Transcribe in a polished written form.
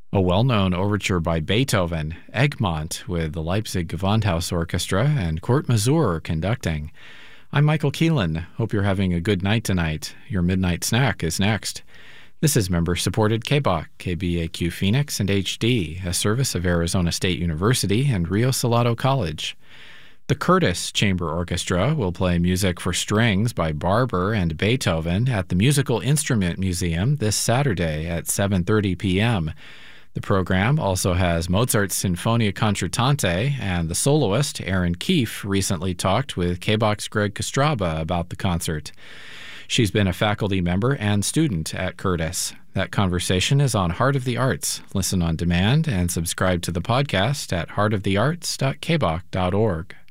A well-known overture by Beethoven, Egmont, with the Leipzig Gewandhaus Orchestra and Kurt Masur conducting. I'm Michael Keelan. Hope you're having a good night tonight. Your midnight snack is next. This is member-supported KBOC, KBAQ Phoenix, and HD, a service of Arizona State University and Rio Salado College. The Curtis Chamber Orchestra will play music for strings by Barber and Beethoven at the Musical Instrument Museum this Saturday at 7:30 p.m. The program also has Mozart's Sinfonia Concertante, and the soloist, Aaron Keefe, recently talked with KBOC's Greg Kostraba about the concert. She's been a faculty member and student at Curtis. That conversation is on Heart of the Arts. Listen on demand and subscribe to the podcast at heartofthearts.kboc.org.